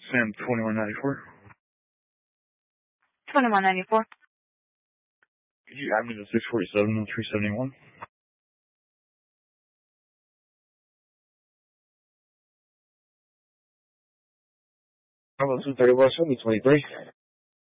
Sam 2194. 2194. Could you add me to 647 and 371? Almost 230 West 23.